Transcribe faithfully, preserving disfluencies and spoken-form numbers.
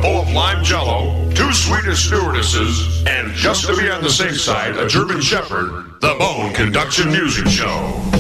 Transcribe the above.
bowl of lime jello, two Swedish stewardesses, and just to be on the safe side, a German Shepherd, the Bone Conduction Music Show.